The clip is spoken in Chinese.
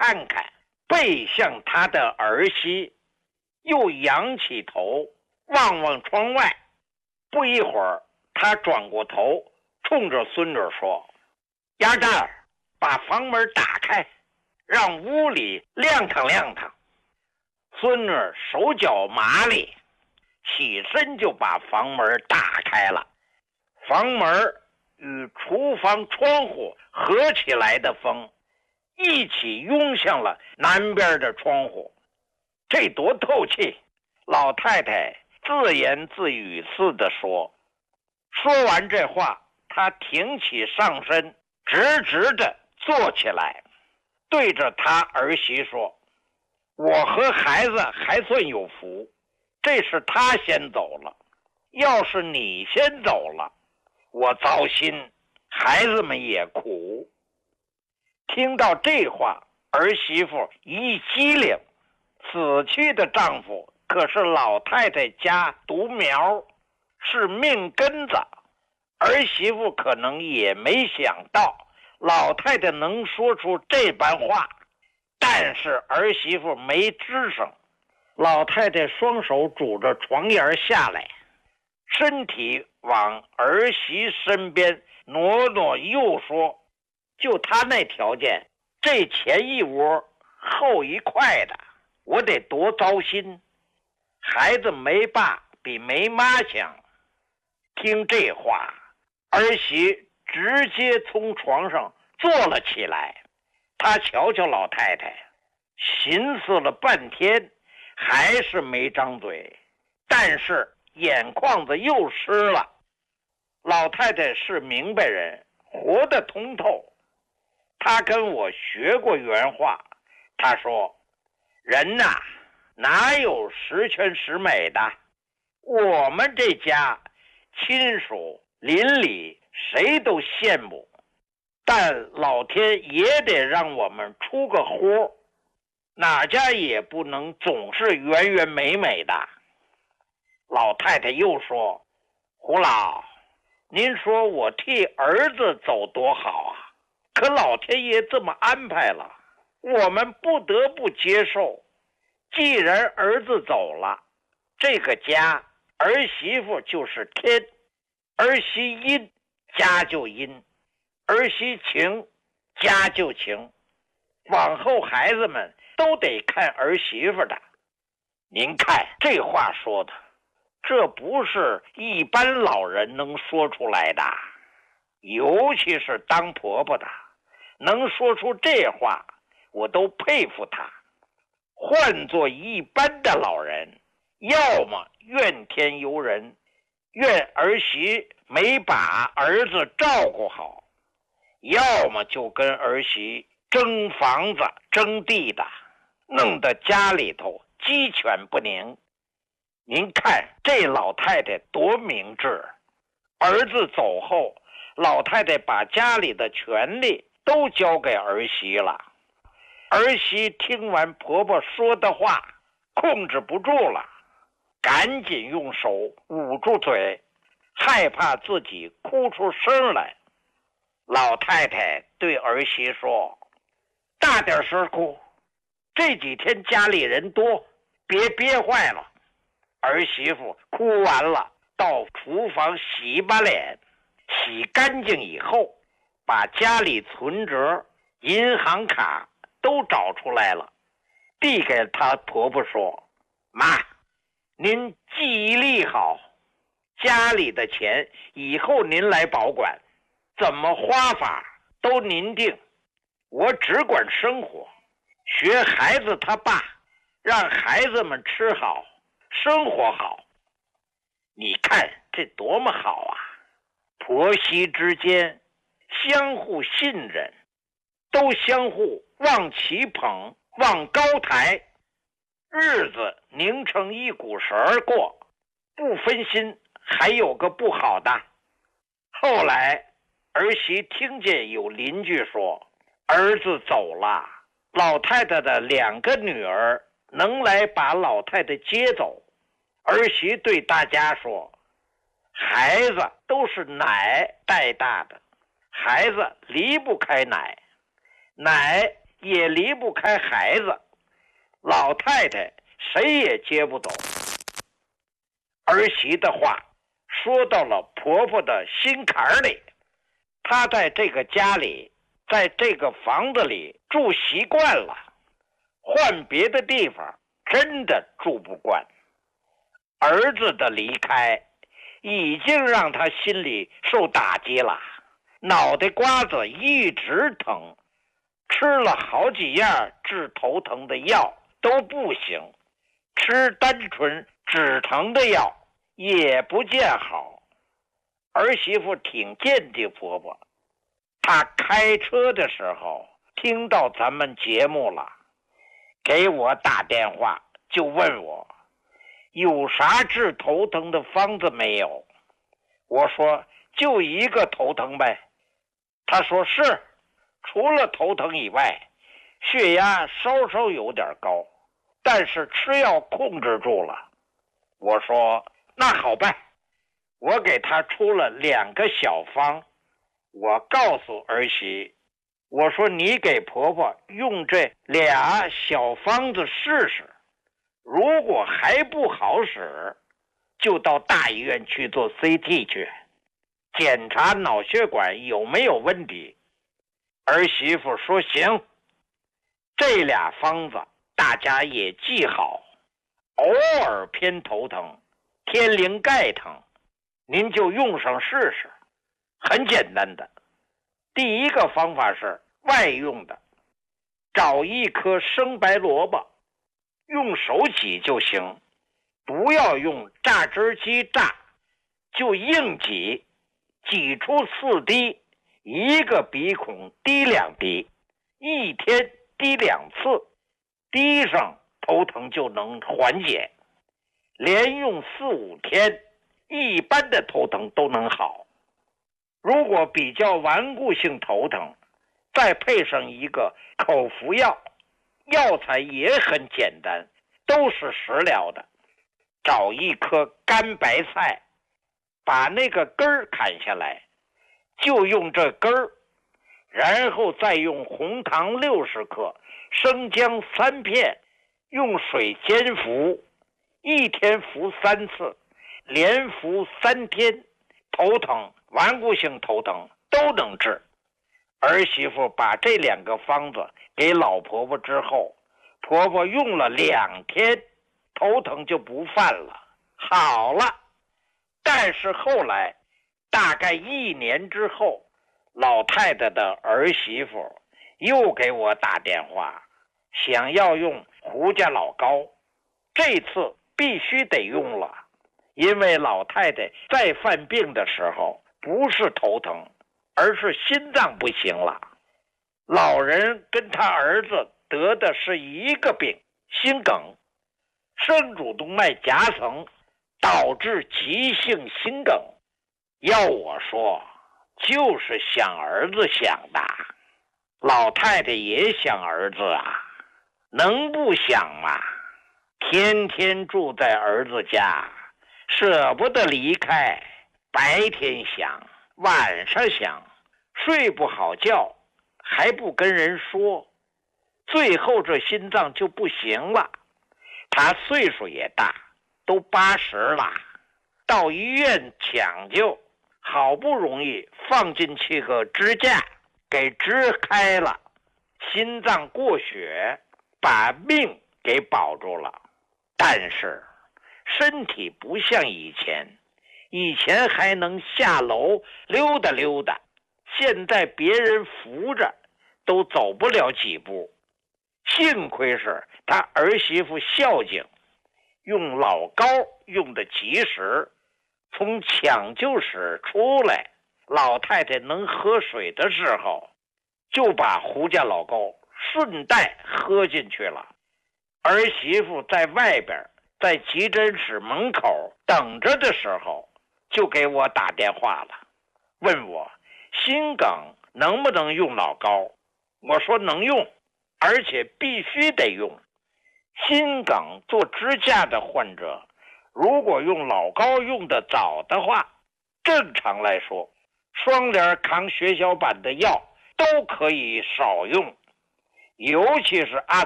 看看，背向他的儿媳，又仰起头望望窗外。不一会儿，他转过头，冲着孙女说：“丫蛋儿，把房门打开，让屋里亮堂亮堂。”孙女手脚麻利，起身就把房门打开了。房门与厨房窗户合起来的风一起涌向了南边的窗户，这多透气！老太太自言自语似的说。说完这话，她挺起上身，直直的坐起来，对着她儿媳说：“我和孩子还算有福，这是他先走了，要是你先走了，我糟心，孩子们也苦。”听到这话，儿媳妇一激灵，死去的丈夫可是老太太家独苗，是命根子。儿媳妇可能也没想到老太太能说出这般话，但是儿媳妇没吱声。老太太双手拄着床沿下来，身体往儿媳身边挪挪，又说：“就他那条件，这前一窝后一块的，我得多糟心。孩子没爸比没妈强。”听这话，儿媳直接从床上坐了起来。她瞧瞧老太太，寻思了半天，还是没张嘴，但是眼眶子又湿了。老太太是明白人，活得通透。她跟我学过原话，她说：“人呐，哪有十全十美的？我们这家亲属邻里谁都羡慕，但老天也得让我们出个活，哪家也不能总是圆圆美美的。”老太太又说：“胡老，您说我替儿子走多好啊，可老天爷这么安排了，我们不得不接受。既然儿子走了，这个家儿媳妇就是天，儿媳阴家就阴，儿媳情家就情，往后孩子们都得看儿媳妇的。”您看这话说的，这不是一般老人能说出来的，尤其是当婆婆的，能说出这话，我都佩服她。换做一般的老人，要么怨天尤人，怨儿媳没把儿子照顾好，要么就跟儿媳争房子争地的，弄得家里头鸡犬不宁。您看这老太太多明智，儿子走后，老太太把家里的权利都交给儿媳了。儿媳听完婆婆说的话，控制不住了，赶紧用手捂住嘴，害怕自己哭出声来。老太太对儿媳说：“大点声哭，这几天家里人多，别憋坏了。”儿媳妇哭完了，到厨房洗把脸，洗干净以后，把家里存折、银行卡都找出来了，递给她婆婆说：“妈，您记忆力好，家里的钱以后您来保管，怎么花法都您定，我只管生活，学孩子他爸，让孩子们吃好生活好。”你看这多么好啊！婆媳之间相互信任，都相互往起捧，往高抬，日子拧成一股绳过，不分心。还有个不好的，后来儿媳听见有邻居说儿子走了，老太太的2个女儿能来把老太太接走。儿媳对大家说：“孩子都是奶带大的，孩子离不开奶，奶也离不开孩子，老太太谁也接不走。儿媳的话说到了婆婆的心坎里，她在这个家里，在这个房子里住习惯了，换别的地方真的住不惯。儿子的离开已经让她心里受打击了，脑袋瓜子一直疼，吃了好几样治头疼的药都不行，吃单纯止疼的药也不见好。儿媳妇挺惦记婆婆，她开车的时候听到咱们节目了，给我打电话就问我有啥治头疼的方子没有。我说就一个头疼呗。她说是，除了头疼以外，血压稍稍有点高，但是吃药控制住了。我说那好办，我给她出了2个小方，我告诉儿媳，我说你给婆婆用这2小方子试试，如果还不好使，就到大医院去做 CT 去，检查脑血管有没有问题。儿媳妇说行，这俩方子大家也记好，偶尔偏头疼、天灵盖疼，您就用上试试，很简单的。第一个方法是外用的，找一颗生白萝卜，用手挤就行，不要用榨汁机榨，就硬挤，挤出4滴，一个鼻孔滴2滴，一天滴2次，滴上头疼就能缓解，连用4、5天，一般的头疼都能好。如果比较顽固性头疼，再配上一个口服药，药材也很简单，都是食疗的。找一颗干白菜，把那个根儿砍下来，就用这根儿，然后再用红糖60克、生姜3片，用水煎服，一天服3次，连服3天，头疼、顽固性头疼都能治。儿媳妇把这2个方子给老婆婆之后，婆婆用了2天，头疼就不犯了，好了。但是后来大概1年之后，老太太的儿媳妇又给我打电话，想要用胡家老膏，这次必须得用了，因为老太太在犯病的时候不是头疼，而是心脏不行了。老人跟他儿子得的是一个病，心梗，肾主动脉夹层导致急性心梗。要我说，就是想儿子想的，老太太也想儿子啊，能不想吗？天天住在儿子家，舍不得离开，白天想，晚上想，睡不好觉，还不跟人说，最后这心脏就不行了。他岁数也大，都80了，到医院抢救，好不容易放进去个支架，给支开了，心脏过血，把命给保住了。但是身体不像以前，以前还能下楼溜达溜达，现在别人扶着都走不了几步。幸亏是他儿媳妇孝敬，用老膏用的及时，从抢救室出来，老太太能喝水的时候，就把胡家老膏顺带喝进去了。儿媳妇在外边，在急诊室门口等着的时候，就给我打电话了，问我心梗能不能用老膏。我说能用，而且必须得用。心梗做支架的患者，如果用老膏用得早的话，正常来说，双联抗血小板的药都可以少用， 尤其是阿